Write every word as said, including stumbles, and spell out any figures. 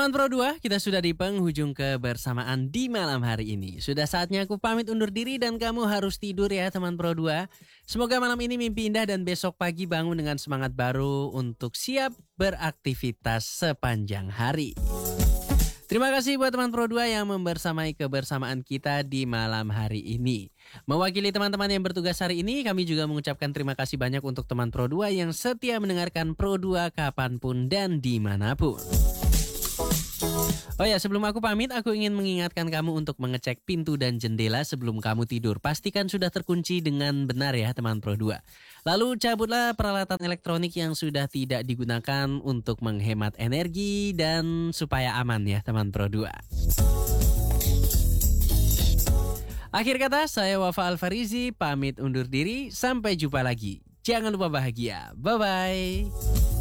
Teman Pro dua, kita sudah di penghujung kebersamaan di malam hari ini. Sudah saatnya aku pamit undur diri dan kamu harus tidur ya teman Pro dua. Semoga malam ini mimpi indah dan besok pagi bangun dengan semangat baru untuk siap beraktivitas sepanjang hari. Terima kasih buat teman Pro dua yang membersamai kebersamaan kita di malam hari ini. Mewakili teman-teman yang bertugas hari ini, kami juga mengucapkan terima kasih banyak untuk teman Pro dua yang setia mendengarkan Pro dua kapanpun dan dimanapun. Oh ya, sebelum aku pamit, aku ingin mengingatkan kamu untuk mengecek pintu dan jendela sebelum kamu tidur. Pastikan sudah terkunci dengan benar ya teman Pro dua. Lalu cabutlah peralatan elektronik yang sudah tidak digunakan untuk menghemat energi dan supaya aman ya teman Pro dua. Akhir kata, saya Wafa Alfarizi pamit undur diri. Sampai jumpa lagi. Jangan lupa bahagia. Bye-bye.